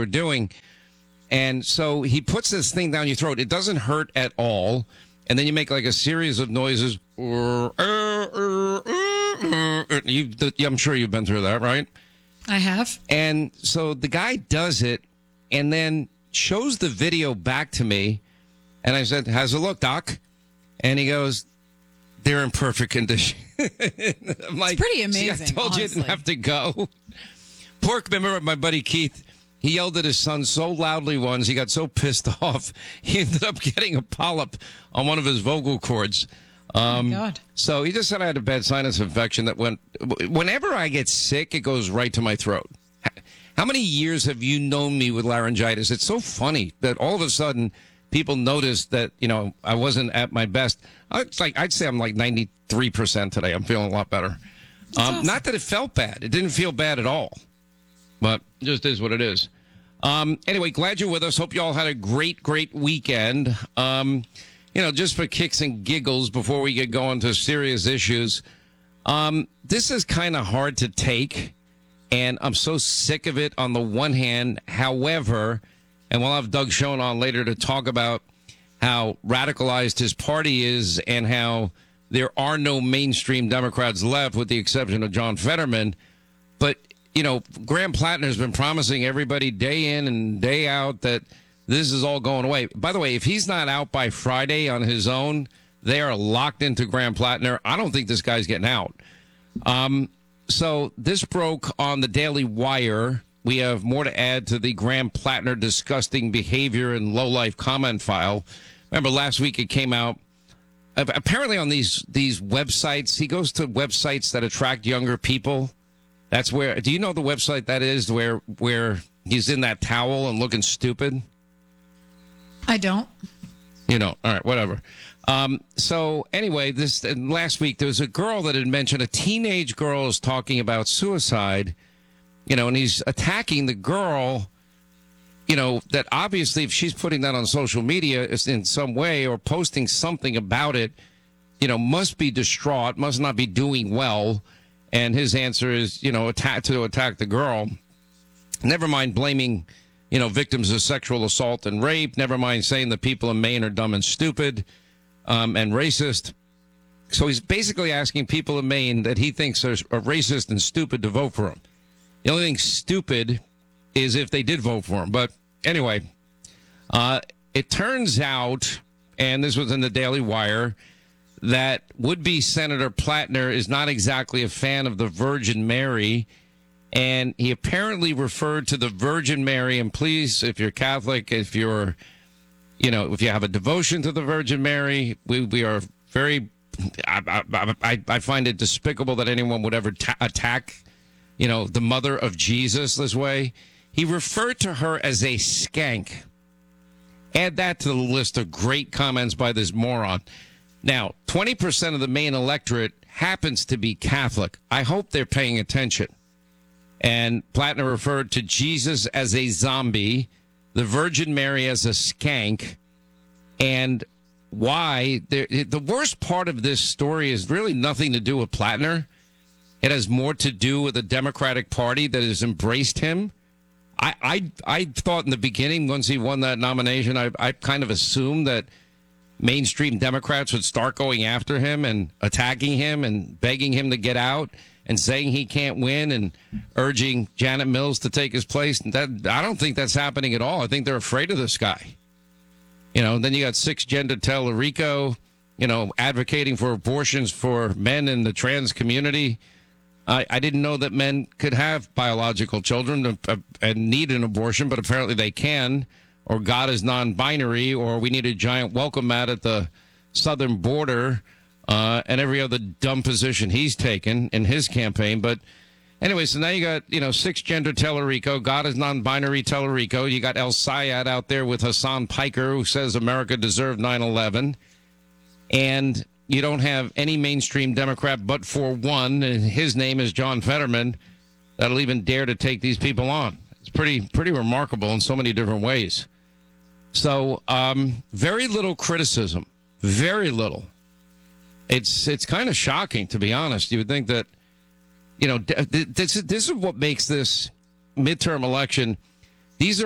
were doing. And so he puts this thing down your throat. It doesn't hurt at all. And then you make like a series of noises. I'm sure you've been through that, right? I have. And so the guy does it and then shows the video back to me. And I said, how's it look, Doc? And he goes, they're in perfect condition. I'm like, it's pretty amazing. See, I told honestly. you you didn't have to go. Remember my buddy Keith? He yelled at his son so loudly once, he got so pissed off, he ended up getting a polyp on one of his vocal cords. Oh, my God. So he just said I had a bad sinus infection that whenever I get sick, it goes right to my throat. How many years have you known me with laryngitis? It's so funny that all of a sudden people notice that, I wasn't at my best. I'd say I'm like 93% today. I'm feeling a lot better. Awesome. Not that it felt bad. It didn't feel bad at all. But it just is what it is. Anyway, glad you're with us. Hope you all had a great, great weekend. Just for kicks and giggles before we get going to serious issues. This is kind of hard to take, and I'm so sick of it on the one hand. However, and we'll have Doug Schoen on later to talk about how radicalized his party is and how there are no mainstream Democrats left with the exception of John Fetterman. But, Graham Plattner has been promising everybody day in and day out that this is all going away. By the way, if he's not out by Friday on his own, they are locked into Graham Plattner. I don't think this guy's getting out. So this broke on the Daily Wire. We have more to add to the Graham Plattner disgusting behavior and lowlife comment file. Remember last week it came out. Apparently on these websites, he goes to websites that attract younger people. That's where, do you know the website that is where he's in that towel and looking stupid? I don't. All right, whatever. So anyway, last week there was a girl that had mentioned a teenage girl is talking about suicide, and he's attacking the girl, that obviously if she's putting that on social media in some way or posting something about it, must be distraught, must not be doing well. And his answer is, attack the girl. Never mind blaming, victims of sexual assault and rape. Never mind saying the people in Maine are dumb and stupid and racist. So he's basically asking people in Maine that he thinks are racist and stupid to vote for him. The only thing stupid is if they did vote for him. But anyway, it turns out, and this was in the Daily Wire, that would-be Senator Plattner is not exactly a fan of the Virgin Mary. And he apparently referred to the Virgin Mary, and please, if you're Catholic, if you're, if you have a devotion to the Virgin Mary, we are very, I find it despicable that anyone would ever attack, the mother of Jesus this way. He referred to her as a skank. Add that to the list of great comments by this moron. Now, 20% of the Maine electorate happens to be Catholic. I hope they're paying attention. And Plattner referred to Jesus as a zombie, the Virgin Mary as a skank, and why. The worst part of this story is really nothing to do with Plattner. It has more to do with the Democratic Party that has embraced him. I thought in the beginning, once he won that nomination, I kind of assumed that mainstream Democrats would start going after him and attacking him and begging him to get out and saying he can't win and urging Janet Mills to take his place. I don't think that's happening at all. I think they're afraid of this guy. Then you got cisgender Tellerico, advocating for abortions for men in the trans community. I didn't know that men could have biological children and need an abortion, but apparently they can. Or God is non-binary, or we need a giant welcome mat at the southern border, and every other dumb position he's taken in his campaign. But anyway, so now you got, cisgender Tellerico, God is non-binary Tellerico. You got El Sayed out there with Hassan Piker, who says America deserved 9/11. And you don't have any mainstream Democrat but for one, and his name is John Fetterman, that'll even dare to take these people on. It's pretty remarkable in so many different ways. So very little criticism, very little. It's kind of shocking, to be honest. You would think that, this is what makes this midterm election. These are